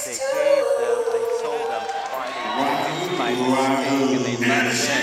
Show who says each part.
Speaker 1: They gave them, I sold them Friday tickets by mistake and they let them in.